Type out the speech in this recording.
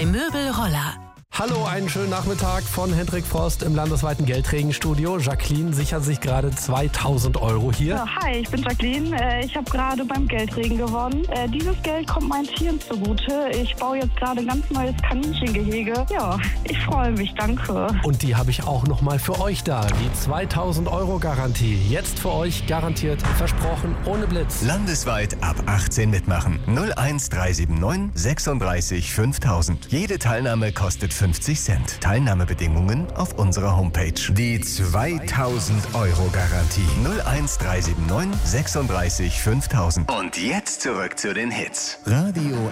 bei Möbel Roller. Hallo, einen schönen Nachmittag von Hendrik Frost im landesweiten Geldregenstudio. Jacqueline sichert sich gerade 2.000 € hier. Ja, hi, ich bin Jacqueline. Ich habe gerade beim Geldregen gewonnen. Dieses Geld kommt meinen Tieren zugute. Ich baue jetzt gerade ein ganz neues Kaninchengehege. Ja, ich freue mich, danke. Und die habe ich auch nochmal für euch da. Die 2.000 € Garantie. Jetzt für euch garantiert, versprochen, ohne Blitz. Landesweit ab 18 mitmachen. 01379 36 5000. Jede Teilnahme kostet 50 Cent. Teilnahmebedingungen auf unserer Homepage. Die 2.000 € Garantie. 01379 36 5000. Und jetzt zurück zu den Hits. Radio